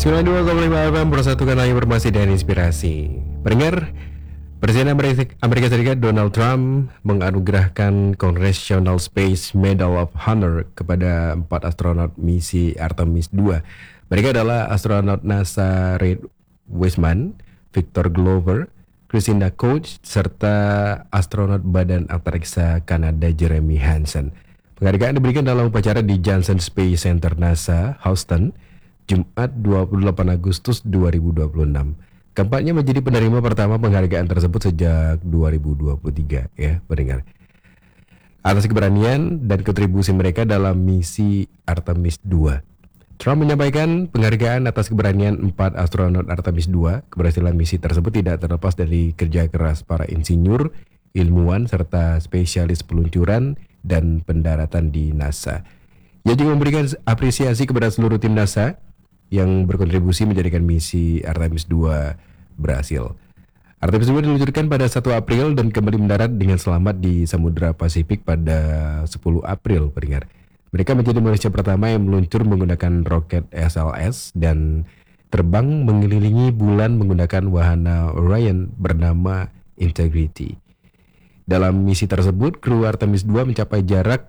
92,5 FM bersatukan lagi informasi dan inspirasi. Pendengar, Presiden Amerika Serikat Donald Trump menganugerahkan Congressional Space Medal of Honor kepada 4 astronot misi Artemis II. Mereka adalah astronot NASA Reid Wiseman, Victor Glover, Christina Koch, serta astronot Badan Antariksa Kanada Jeremy Hansen. Penghargaan diberikan dalam upacara di Johnson Space Center NASA, Houston, Jumat 28 Agustus 2026. Keempatnya menjadi penerima pertama penghargaan tersebut sejak 2023 ya pendengar. Atas keberanian dan kontribusi mereka dalam misi Artemis II. Trump menyampaikan penghargaan atas keberanian 4 astronot Artemis II. Keberhasilan misi tersebut tidak terlepas dari kerja keras para insinyur, ilmuwan, serta spesialis peluncuran dan pendaratan di NASA. Ia juga memberikan apresiasi kepada seluruh tim NASA yang berkontribusi menjadikan misi Artemis II berhasil. Artemis II diluncurkan pada 1 April dan kembali mendarat dengan selamat di Samudra Pasifik pada 10 April, pendengar. Mereka menjadi manusia pertama yang meluncur menggunakan roket SLS dan terbang mengelilingi bulan menggunakan wahana Orion bernama Integrity. Dalam misi tersebut, kru Artemis II mencapai jarak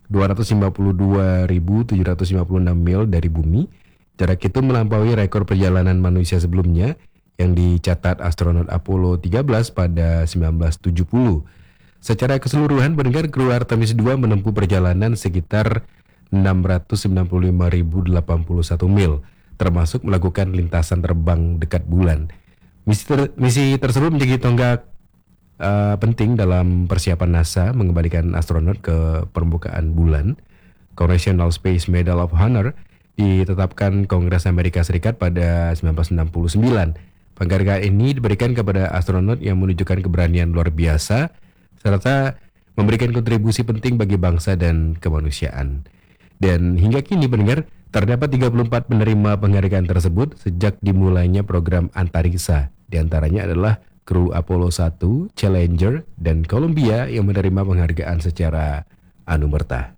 252.756 mil dari bumi. Jarak itu melampaui rekor perjalanan manusia sebelumnya yang dicatat astronot Apollo 13 pada 1970. Secara keseluruhan, pendengar, kru Artemis II menempuh perjalanan sekitar 695.081 mil, termasuk melakukan lintasan terbang dekat bulan. Misi tersebut menjadi tonggak penting dalam persiapan NASA mengembalikan astronot ke permukaan bulan. Congressional Space Medal of Honor ditetapkan Kongres Amerika Serikat pada 1969. Penghargaan ini diberikan kepada astronot yang menunjukkan keberanian luar biasa serta memberikan kontribusi penting bagi bangsa dan kemanusiaan. Dan hingga kini, pendengar, terdapat 34 penerima penghargaan tersebut sejak dimulainya program antariksa. Di antaranya adalah kru Apollo 1, Challenger, dan Columbia yang menerima penghargaan secara anumerta.